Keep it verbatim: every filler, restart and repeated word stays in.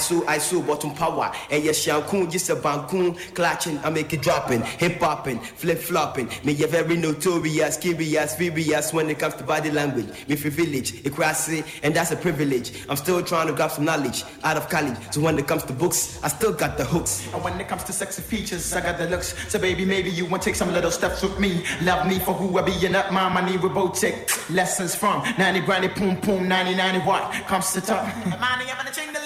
so, I so, bottom power. And yes, Shankun, just a bankoon, clutching, I make it dropping, hip hopping, flip flopping. Me, you're very notorious, curious, furious when it comes to body language. Me, for village, equality, and that's a privilege. I'm still trying to grab some knowledge out of college. So when it comes to books, I still got the hooks. And when it comes to sexy features, I got the looks. So baby, maybe you want to take some little steps with me. Love me for who I be and up my money. We both take lessons from ninety granny, boom, boom, ninety, ninety watt. Comes to top.